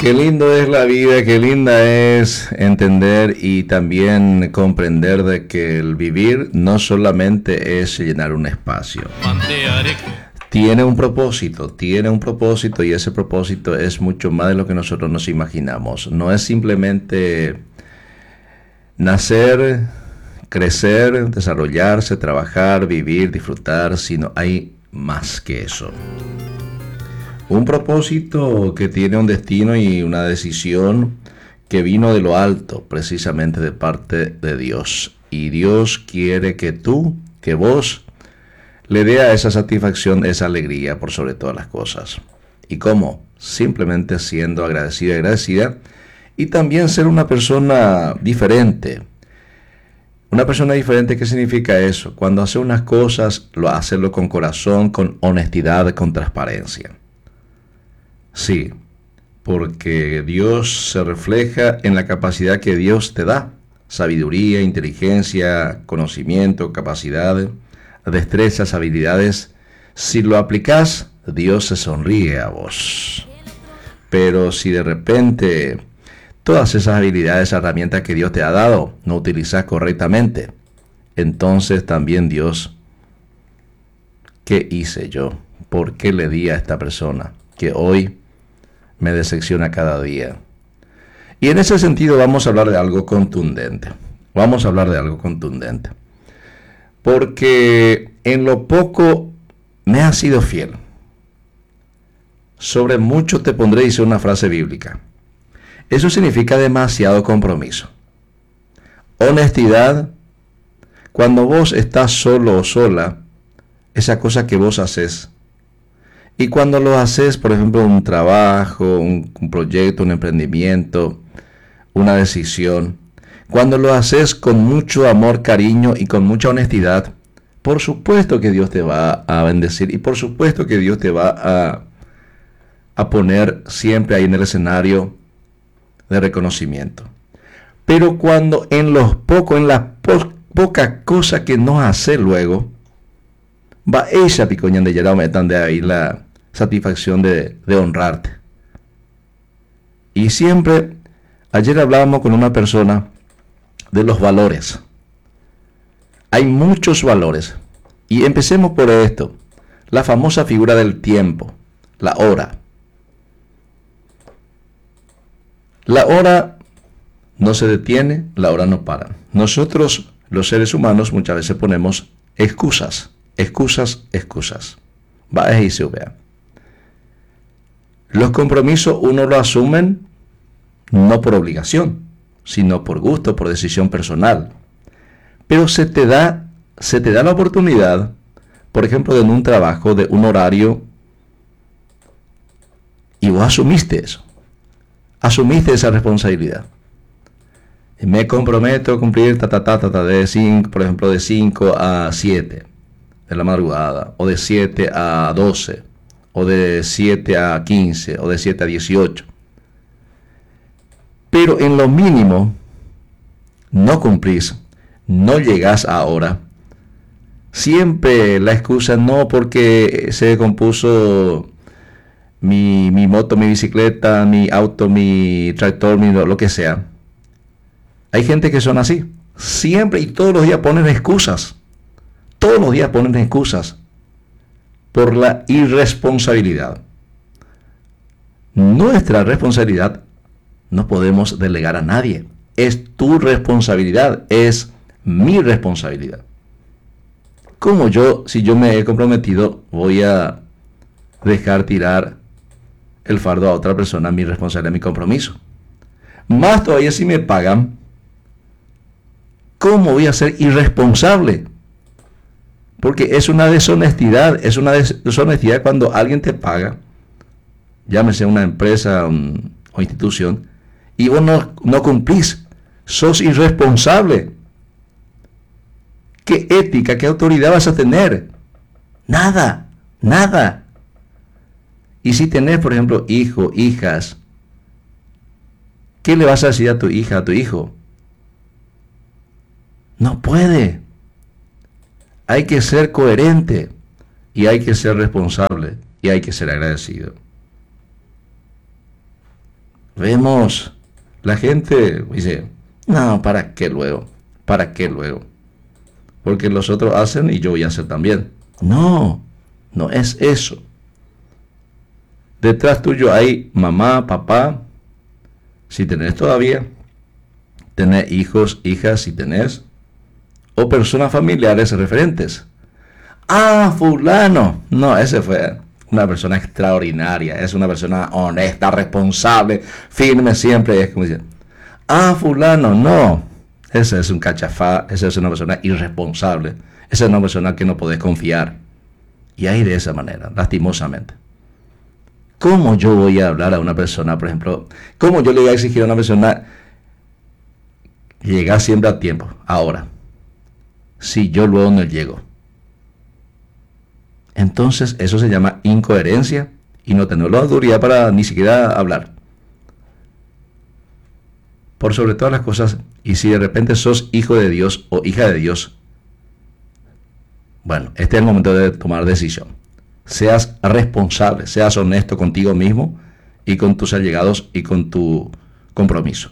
Qué lindo es la vida, qué linda es entender y también comprender de que el vivir no solamente es llenar un espacio. Tiene un propósito y ese propósito es mucho más de lo que nosotros nos imaginamos. No es simplemente nacer, crecer, desarrollarse, trabajar, vivir, disfrutar, sino hay más que eso. Un propósito que tiene un destino y una decisión que vino de lo alto, precisamente de parte de Dios. Y Dios quiere que vos, le dé a esa satisfacción, esa alegría por sobre todas las cosas. ¿Y cómo? Simplemente siendo agradecida y también ser una persona diferente. Una persona diferente, ¿qué significa eso? Cuando hace unas cosas, hacerlo con corazón, con honestidad, con transparencia. Sí, porque Dios se refleja en la capacidad que Dios te da. Sabiduría, inteligencia, conocimiento, capacidad, destrezas, habilidades. Si lo aplicas, Dios se sonríe a vos. Pero si de repente todas esas habilidades, herramientas que Dios te ha dado, no utilizas correctamente, entonces también Dios, ¿qué hice yo? ¿Por qué le di a esta persona que hoy me decepciona cada día? Y en ese sentido vamos a hablar de algo contundente. Porque en lo poco me has sido fiel. Sobre mucho te pondré, dice una frase bíblica. Eso significa demasiado compromiso. Honestidad. Cuando vos estás solo o sola, esa cosa que vos haces. Y cuando lo haces, por ejemplo, un trabajo, un proyecto, un emprendimiento, una decisión, cuando lo haces con mucho amor, cariño y con mucha honestidad, por supuesto que Dios te va a bendecir y por supuesto que Dios te va a poner siempre ahí en el escenario de reconocimiento. Pero cuando en las pocas cosas que no hace luego, va esa picoña de llegar de ahí la satisfacción de honrarte. Y siempre, ayer hablábamos con una persona de los valores. Hay muchos valores. Y empecemos por esto. La famosa figura del tiempo, la hora. La hora no se detiene, la hora no para. Nosotros, los seres humanos, muchas veces ponemos excusas. Va y se vea. Los compromisos uno lo asumen no por obligación, sino por gusto, por decisión personal. Pero se te da la oportunidad, por ejemplo, en un trabajo, de un horario, y vos asumiste eso. Asumiste esa responsabilidad. Me comprometo a cumplir de 5, por ejemplo, de 5 a 7 de la madrugada, o de 7 a 12, o de 7 a 15, o de 7 a 18. Pero en lo mínimo, no cumplís, no llegás a hora. Siempre la excusa, no, porque se descompuso mi moto, mi bicicleta, mi auto, mi tractor, lo que sea. Hay gente que son así. Siempre y todos los días ponen excusas. Todos los días ponen excusas por la irresponsabilidad. Nuestra responsabilidad no podemos delegar a nadie. Es tu responsabilidad, es mi responsabilidad. Como si yo me he comprometido, voy a dejar tirar el fardo a otra persona, mi responsabilidad, mi compromiso. Más todavía si me pagan, ¿cómo voy a ser irresponsable? Porque es una deshonestidad, cuando alguien te paga, llámese una empresa o institución, y vos no cumplís, sos irresponsable. ¿Qué ética, qué autoridad vas a tener? Nada. Y si tenés, por ejemplo, hijas, ¿qué le vas a decir a tu hija, a tu hijo? No puede. Hay que ser coherente y hay que ser responsable y hay que ser agradecido. Vemos, la gente dice, no, ¿para qué luego? ¿Para qué luego? Porque los otros hacen y yo voy a hacer también. No, no es eso. Detrás tuyo hay mamá, papá, si tenés todavía, tenés hijos, hijas, si tenés, o personas familiares referentes. Ah, fulano. No, ese fue una persona extraordinaria, es una persona honesta, responsable, firme siempre. Es como dicen, ah, fulano, no. Ese es un cachafá, esa es una persona irresponsable, esa es una persona que no podés confiar. Y hay de esa manera, lastimosamente. ¿Cómo yo voy a hablar a una persona, por ejemplo, cómo yo le voy a exigir a una persona llegar siempre a tiempo, ahora, si yo luego no llego? Entonces eso se llama incoherencia y no tener la autoridad para ni siquiera hablar. Por sobre todas las cosas, y si de repente sos hijo de Dios o hija de Dios, bueno, este es el momento de tomar decisión. Seas responsable, seas honesto contigo mismo y con tus allegados y con tu compromiso.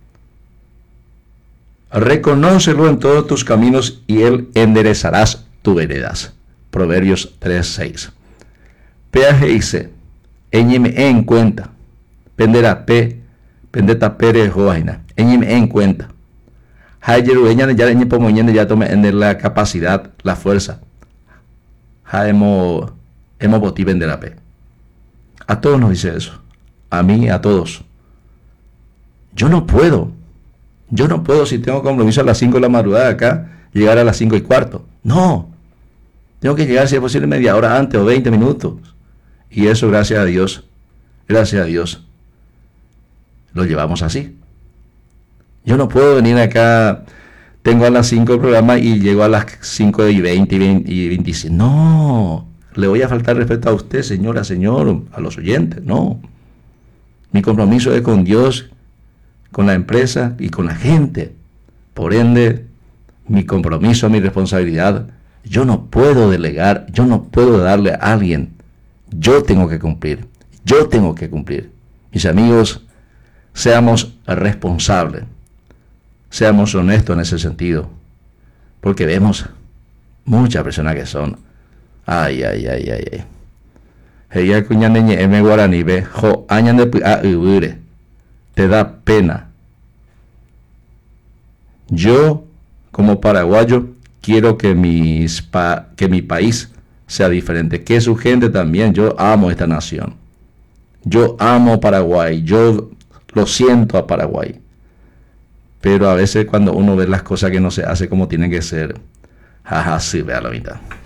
Reconócelo en todos tus caminos y Él enderezarás tus veredas. Proverbios 3:6. Peaje y se, eñeme en cuenta, pendera pe, pendeta pere joaina, eñeme en cuenta. Hayeru eñane ya eñe pomo eñene ya tome en la capacidad, la fuerza. Hemos botí pendera pe. A todos nos dice eso. A mí, a todos. Yo no puedo si tengo compromiso a las 5 de la madrugada acá, llegar a las 5:15. No. Tengo que llegar si es posible media hora antes o 20 minutos. Y eso gracias a Dios, lo llevamos así. Yo no puedo venir acá, tengo a las 5 el programa y llego a las 5:20 y 25. No, le voy a faltar respeto a usted, señora, señor, a los oyentes, no. Mi compromiso es con Dios, con la empresa y con la gente. Por ende, mi compromiso, mi responsabilidad, yo no puedo delegar, yo no puedo darle a alguien. Yo tengo que cumplir. Mis amigos, seamos responsables, seamos honestos en ese sentido, porque vemos muchas personas que son, ella cuñaneñe m guaraní ve, jo añan de a ubure, te da pena. Yo, como paraguayo, quiero que mi país sea diferente, que su gente también. Yo amo esta nación. Yo amo Paraguay. Yo lo siento a Paraguay. Pero a veces cuando uno ve las cosas que no se hace como tienen que ser, jaja, sí, vea la mitad.